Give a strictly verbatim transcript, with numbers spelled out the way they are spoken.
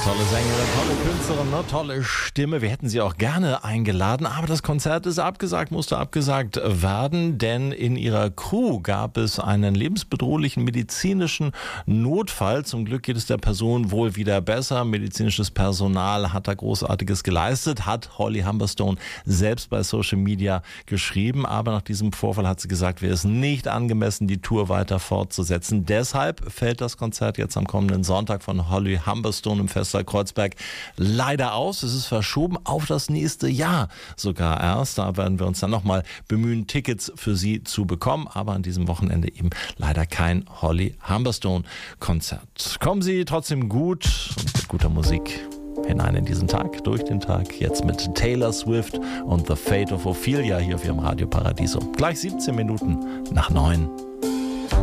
Tolle Sängerin, tolle Künstlerin, ne? Tolle Stimme. Wir hätten sie auch gerne eingeladen, aber das Konzert ist abgesagt, musste abgesagt werden, denn in ihrer Crew gab es einen lebensbedrohlichen medizinischen Notfall. Zum Glück geht es der Person wohl wieder besser. Medizinisches Personal hat da Großartiges geleistet, hat Holly Humberstone selbst bei Social Media geschrieben, aber nach diesem Vorfall hat sie gesagt, wäre es nicht angemessen, die Tour weiter fortzusetzen. Deshalb fällt das Konzert jetzt am kommenden Sonntag von Holly Humberstone im Festsaal Kreuzberg leider aus. Es ist verschoben auf das nächste Jahr sogar erst. Da werden wir uns dann nochmal bemühen, Tickets für Sie zu bekommen. Aber an diesem Wochenende eben leider kein Holly Humberstone Konzert. Kommen Sie trotzdem gut und mit guter Musik hinein in diesen Tag, durch den Tag. Jetzt mit Taylor Swift und The Fate of Ophelia hier auf Ihrem Radio Paradiso. Gleich siebzehn Minuten nach neun.